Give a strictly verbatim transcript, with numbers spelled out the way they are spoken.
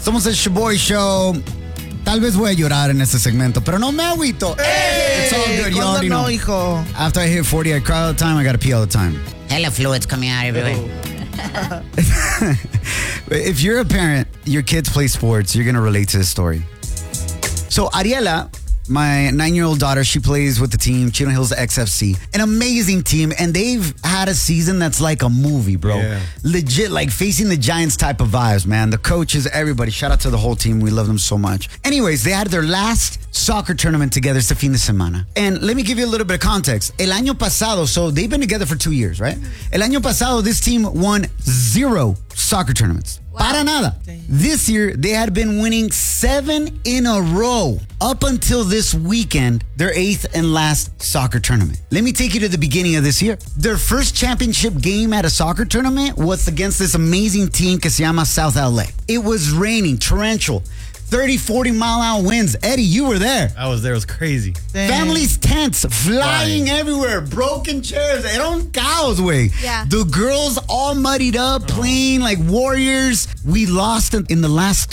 Somos el Shoboy Show. Tal vez voy a llorar en este segmento, pero no me agüito. Hey, it's all good, you ¿cuándo already no, know. hijo? After I hit forty, I cry all the time. I gotta pee all the time. Hella fluids coming out everywhere. If you're a parent, your kids play sports, you're gonna relate to this story. So Ariela, my nine-year-old daughter, she plays with the team, Chino Hills X F C. An amazing team, and they've had a season that's like a movie, bro. Yeah. Legit, like facing the Giants type of vibes, man. The coaches, everybody. Shout out to the whole team. We love them so much. Anyways, they had their last soccer tournament together este fin de semana. And let me give you a little bit of context. El año pasado, so they've been together for two years, right? El año pasado, this team won zero soccer tournaments. Para nada. This year, they had been winning seven in a row up until this weekend, their eighth and last soccer tournament. Let me take you to the beginning of this year. Their first championship game at a soccer tournament was against this amazing team que se llama South L A. It was raining, torrential, thirty, forty mile hour winds. Eddie, you were there. I was there. It was crazy. Dang. Families' tents flying Flying. everywhere, broken chairs. Era un caos, güey. Yeah. The girls all muddied up, playing like warriors. We lost in in the last